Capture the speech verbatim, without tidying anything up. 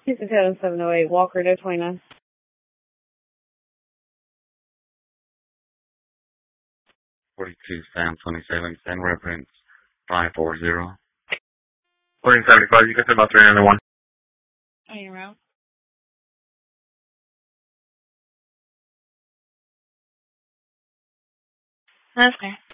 This is Heaven seven oh eight, Walker, to twenty-nine. forty-two, Sam, twenty-seven, send reference five four zero. fourteen seventy-five, you can send about three nine one. Are you around? That's fair.